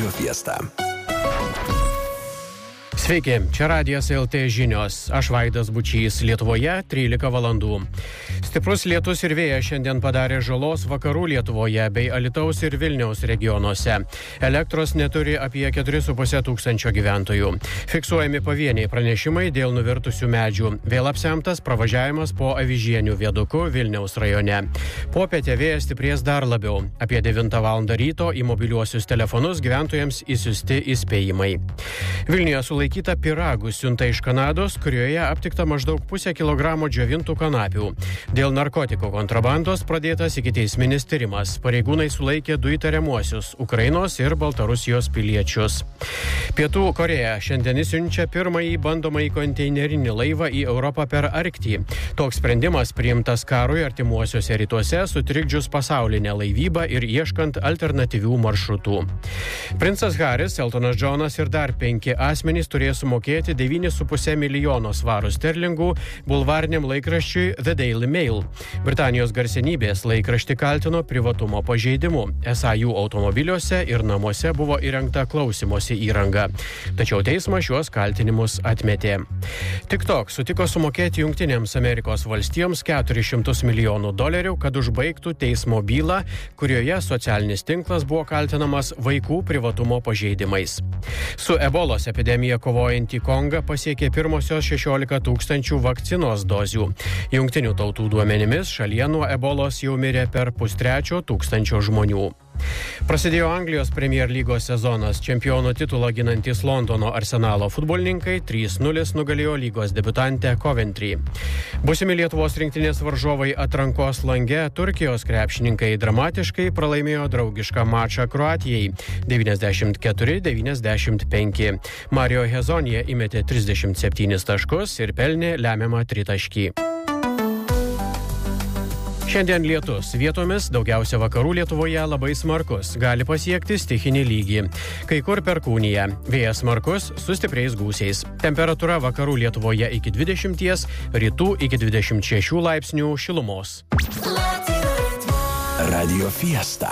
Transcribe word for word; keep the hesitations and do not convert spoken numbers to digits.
Radio Fiesta. Sveiki, čia Radijas L T žinios. Aš Vaidas Bučys. Lietuvoje trylika valandų. Stiprus lietus ir vėjas šiandien padarė žalos vakarų Lietuvoje bei Alytaus ir Vilniaus regionuose. Elektros neturi apie keturi su puse tūkstančio gyventojų. Fiksuojami pavieniai pranešimai dėl nuvirtusių medžių. Vėl apsemtas pravažiavimas po Avižienių viaduku Vilniaus rajone. Popietę vėjas stiprės dar labiau. Apie devintą valandą ryto į mobiliuosius telefonus gyventojams įsiusti įspėjimai. Vilniuje sulaikyta pyragų siunta iš Kanados, kurioje aptikta maždaug pusę kilogramo džiovintų kanapių. Dėl narkotikų kontrabandos pradėtas ikiteisminis tyrimas. Pareigūnai sulaikė du įtariamuosius – Ukrainos ir Baltarusijos piliečius. Pietų Koreja šiandien siunčia pirmąjį bandomąjį konteinerinį laivą į Europą per Arktį. Toks sprendimas priimtas karui artimuosiuose rytuose, sutrikdžius pasaulinę laivybą ir ieškant alternatyvių maršrutų. Princas Haris, Eltonas Džonas ir dar penki asmenys turės sumokėti devynis su puse milijono svarų sterlingų bulvariniam laikraščiui The Daily Mail. Britanijos garsenybės laikraštį kaltino privatumo pažeidimu. Esą jų automobiliuose ir namuose buvo įrengta klausimosi įranga. Tačiau teismas šiuos kaltinimus atmetė. TikTok sutiko sumokėti Jungtinėms Amerikos valstijoms keturis šimtus milijonų dolerių, kad užbaigtų teismo bylą, kurioje socialinis tinklas buvo kaltinamas vaikų privatumo pažeidimais. Su ebolos epidemija kovojantį Kongą pasiekė pirmosios šešiolika tūkstančių vakcinos dozių. Jungtinių tautų duomenimis šalyje nuo ebolos jau mirė per pustrečio tūkstančio žmonių. Prasidėjo Anglijos Premier lygos sezonas. Čempionų titulą ginantys Londono Arsenalo futbolininkai trys nulis nugalėjo lygos debiutantę Coventry. Būsimi Lietuvos rinktinės varžovai atrankos lange Turkijos krepšininkai dramatiškai pralaimėjo draugišką mačą Kroatijai devyniasdešimt keturi devyniasdešimt penki. Mario Hezonja įmetė trisdešimt septynis taškus ir pelnė lemiamą tritaškį. Šiandien lietus. Vietomis daugiausia vakarų Lietuvoje labai smarkus. Gali pasiekti stichinį lygį. Kai kur perkūnija. Vėjas smarkus su stipriais gūsiais. Temperatūra vakarų Lietuvoje iki dvidešimties, rytų iki dvidešimt šešių laipsnių šilumos. Radio Fiesta.